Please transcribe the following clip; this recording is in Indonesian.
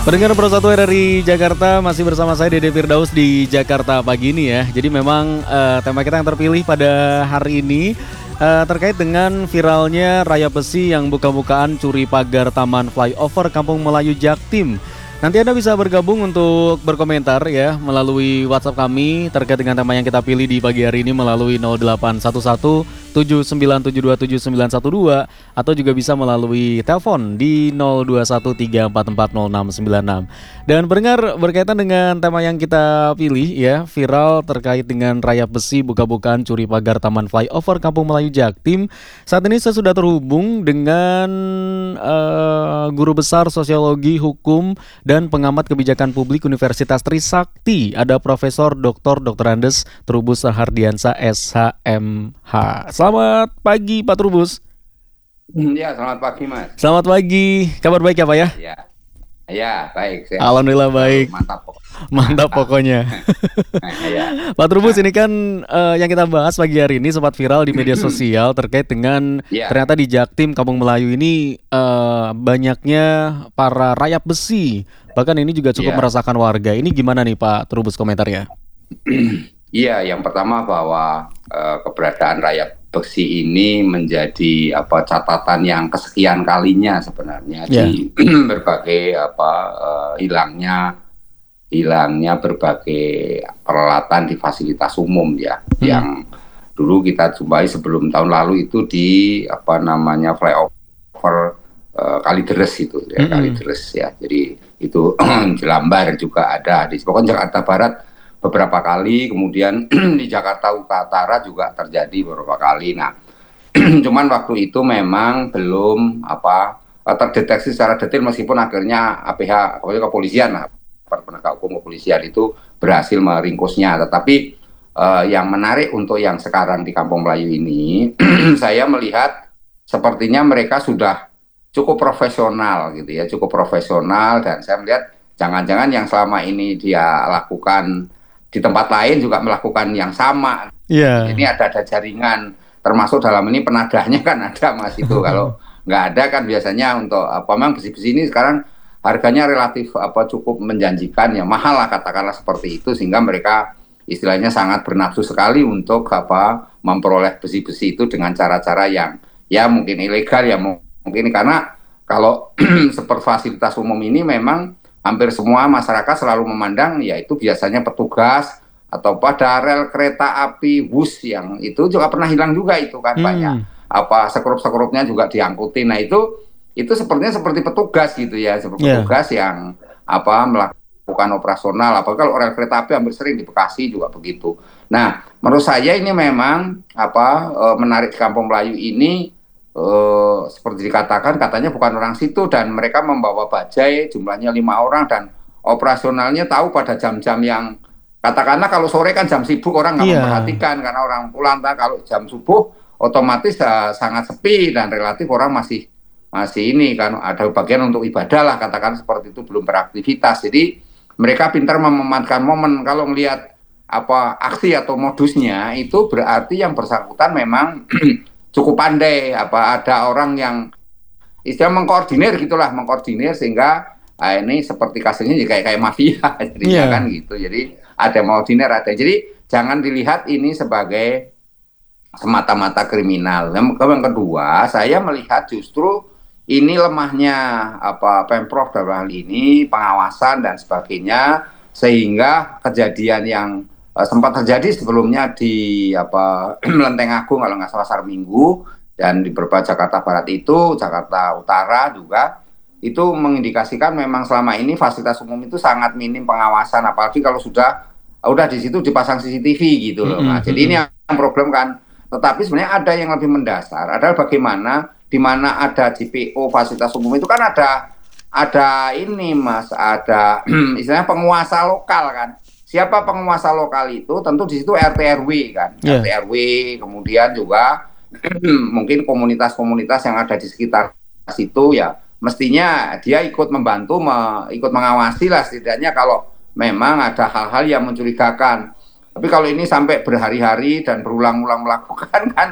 Pendengar Pro 1 RRI Jakarta, masih bersama saya Dede Firdaus di Jakarta pagi ini ya. Jadi memang tema kita yang terpilih pada hari ini terkait dengan viralnya rayap besi yang buka-bukaan curi pagar Taman Flyover Kampung Melayu Jaktim. Nanti Anda bisa bergabung untuk berkomentar ya melalui WhatsApp kami terkait dengan tema yang kita pilih di pagi hari ini melalui 0811 79727912 atau juga bisa melalui telepon di 0213440696. Dan pendengar, berkaitan dengan tema yang kita pilih ya, viral terkait dengan rayap besi buka-bukaan curi pagar Taman Flyover Kampung Melayu Jaktim. Saat ini saya sudah terhubung dengan guru besar sosiologi hukum dan pengamat kebijakan publik Universitas Trisakti. Ada Profesor Dr. Andes Trubus Rahardiansa SHMH. Selamat pagi Pak Trubus. Ya, selamat pagi Mas. Selamat pagi. Kabar baik ya Pak ya? Ya, baik. Alhamdulillah baik. Mantap pokoknya. Ya. Pak Trubus, ini kan yang kita bahas pagi hari ini sempat viral di media sosial terkait dengan ternyata di Jaktim Kampung Melayu ini banyaknya para rayap besi. Bahkan ini juga cukup meresahkan warga. Ini gimana nih Pak Trubus komentarnya? Iya, yang pertama bahwa keberadaan rayap besi ini menjadi catatan yang kesekian kalinya sebenarnya di berbagai hilangnya berbagai peralatan di fasilitas umum ya, yang dulu kita jumpai sebelum tahun lalu itu di flyover Kalideres itu ya, Kalideres ya. Jadi itu Jelambar juga ada, di pokoknya Jakarta Barat beberapa kali, kemudian di Jakarta Utara juga terjadi beberapa kali. Nah, cuman waktu itu memang belum terdeteksi secara detail, meskipun akhirnya APH, kepolisian, penegak hukum kepolisian itu berhasil meringkusnya. Tetapi yang menarik untuk yang sekarang di Kampung Melayu ini, saya melihat sepertinya mereka sudah cukup profesional gitu ya, cukup profesional, dan saya melihat jangan-jangan yang selama ini dia lakukan di tempat lain juga melakukan yang sama. Ini ada jaringan, termasuk dalam ini penadahnya kan ada Mas itu. Kalau nggak ada kan biasanya untuk memang besi-besi ini sekarang harganya relatif cukup menjanjikan ya, mahal lah katakanlah seperti itu, sehingga mereka istilahnya sangat bernafsu sekali untuk memperoleh besi-besi itu dengan cara-cara yang ya mungkin ilegal ya mungkin, karena kalau seperti fasilitas umum ini memang hampir semua masyarakat selalu memandang yaitu biasanya petugas atau pada rel kereta api bus yang itu juga pernah hilang juga itu kan banyak sekrup-sekrupnya juga diangkutin. Nah itu sepertinya seperti petugas gitu ya, seperti petugas yang melakukan operasional. Apalagi kalau rel kereta api hampir sering di Bekasi juga begitu. Nah menurut saya ini memang menarik di Kampung Melayu ini. Seperti dikatakan katanya bukan orang situ, dan mereka membawa bajai jumlahnya 5 orang, dan operasionalnya tahu pada jam-jam yang katakanlah kalau sore kan jam sibuk orang nggak memperhatikan karena orang pulang. Kalau jam subuh otomatis sangat sepi dan relatif orang masih ini kan ada bagian untuk ibadah lah, katakan seperti itu, belum beraktivitas. Jadi mereka pintar memanfaatkan momen. Kalau melihat aksi atau modusnya itu berarti yang bersangkutan memang cukup pandai, ada orang yang istilah mengkoordinir sehingga ini seperti kasusnya kayak mafia jadinya kan gitu. Jadi ada koordinir, ada. Jadi jangan dilihat ini sebagai semata-mata kriminal. Yang kedua, saya melihat justru ini lemahnya Pemprov dalam hal ini, pengawasan dan sebagainya, sehingga kejadian yang sempat terjadi sebelumnya di Lenteng Agung kalau nggak salah Pasar Minggu, dan di beberapa Jakarta Barat itu, Jakarta Utara juga, itu mengindikasikan memang selama ini fasilitas umum itu sangat minim pengawasan, apalagi kalau sudah di situ dipasang CCTV gitu loh. Nah, jadi ini yang problem kan. Tetapi sebenarnya ada yang lebih mendasar, adalah bagaimana di mana ada JPO fasilitas umum itu kan ada ini Mas, ada istilahnya penguasa lokal kan. Siapa penguasa lokal itu? Tentu di situ RT RW kan, RT RW, kemudian juga mungkin komunitas-komunitas yang ada di sekitar situ ya, mestinya dia ikut membantu, ikut mengawasi lah setidaknya kalau memang ada hal-hal yang mencurigakan. Tapi kalau ini sampai berhari-hari dan berulang-ulang melakukan kan